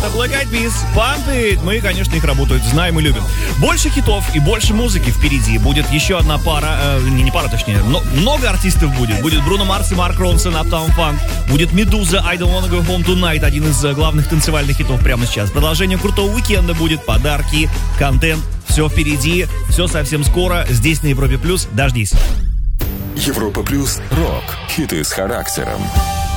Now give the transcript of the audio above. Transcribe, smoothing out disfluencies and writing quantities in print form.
Это Black Eyed Peas, Pump It. Мы, конечно, их работают знаем и любим. Больше хитов и больше музыки впереди. Будет еще одна пара, не пара, точнее, но много артистов будет. Будет Бруно Марс и Марк Ронсон, Uptown Funk. Будет Медуза, I Don't Wanna Go Home Tonight, один из главных танцевальных хитов прямо сейчас. Продолжение крутого уикенда будет, подарки, контент. Все впереди, все совсем скоро. Здесь на Европе Плюс. Дождись. Европа Плюс. Рок. Хиты с характером.